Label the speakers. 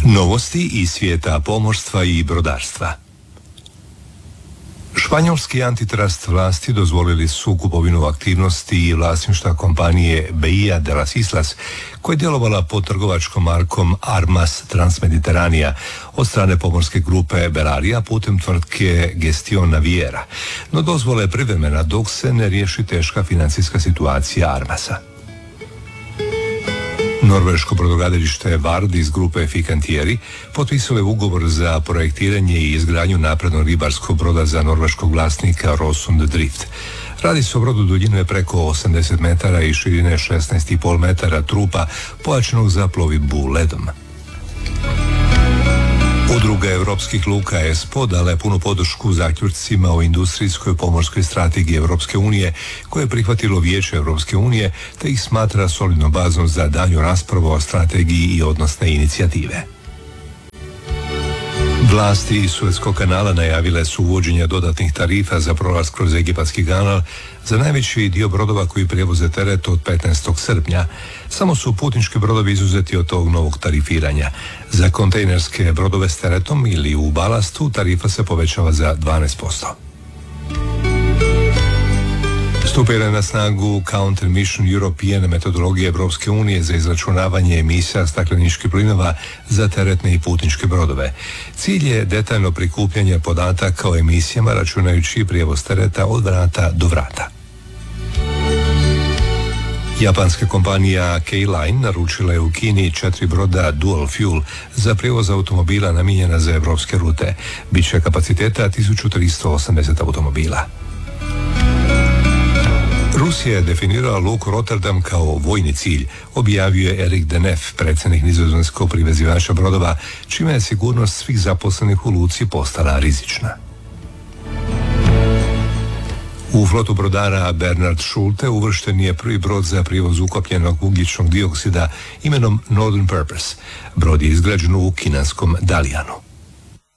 Speaker 1: Novosti iz svijeta pomorstva i brodarstva. Španjolski antitrust vlasti dozvolili su kupovinu aktivnosti i vlasništva kompanije Bahía de las Islas, koja je djelovala pod trgovačkom markom Armas Transmediterranea od strane pomorske grupe Belarija putem tvrtke Gestión Naviera, no dozvola je privremena dok se ne riješi teška financijska situacija Armasa. Norveško brodogradilište Vard iz grupe Fincantieri potpisalo je ugovor za projektiranje i izgradnju naprednog ribarskog broda za norveškog vlasnika Rosund Drift. Radi se o brodu duljine preko 80 metara i širine 16,5 metara trupa pojačanog za plovidbu ledom. Udruga europskih luka ESPO dala je punu podršku zaključcima o industrijskoj pomorskoj strategiji Europske unije koje je prihvatilo Vijeće Europske unije te ih smatra solidnom bazom za daljnju raspravu o strategiji i odnosne inicijative. Vlasti iz Suezkog kanala najavile su uvođenje dodatnih tarifa za prolaz kroz Egipatski kanal za najveći dio brodova koji prevoze teret od 15. srpnja. Samo su putnički brodovi izuzeti od tog novog tarifiranja. Za kontejnerske brodove s teretom ili u balastu tarifa se povećava za 12%. Stupila je na snagu Counter Mission European metodologije Europske unije za izračunavanje emisija stakleničkih plinova za teretne i putničke brodove. Cilj je detaljno prikupljanje podataka o emisijama računajući prijevoz tereta od vrata do vrata. Japanska kompanija K-Line naručila je u Kini 4 broda Dual Fuel za prijevoz automobila namijenjena za evropske rute. Biće kapaciteta 1380 automobila. Rusija je definirala luku Rotterdam kao vojni cilj, objavio je Erik de Neff, predsjednik nizozemskog privezivača brodova, čime je sigurnost svih zaposlenih u luci postala rizična. U flotu brodara Bernhard Schulte uvršten je prvi brod za prijevoz ukapljenog ugljičnog dioksida imenom Northern Purpose. Brod je izgrađen u kinanskom Dalijanu.